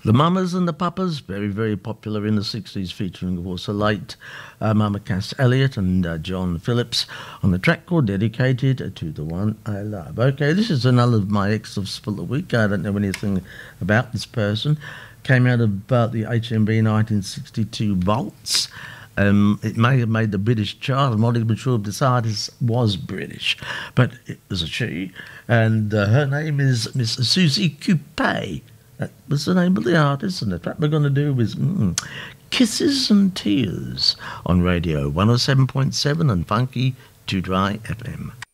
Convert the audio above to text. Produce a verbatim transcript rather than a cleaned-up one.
The Mamas and the Papas, very, very popular in the sixties, featuring, of course, the late uh, Mama Cass Elliot and uh, John Phillips on the track called Dedicated to the One I Love. Okay, this is another of my extras for the week. I don't know anything about this person. Came out of uh, the H M B nineteen sixty-two Vaults. Um, it may have made the British chart. I'm not even sure if this artist was British, but it was a she. And uh, her name is Miss Susie Coupé. That was the name of the artist, and the track we're going to do is mm, Kisses and Tears on Radio one oh seven point seven and Funky to Dry F M.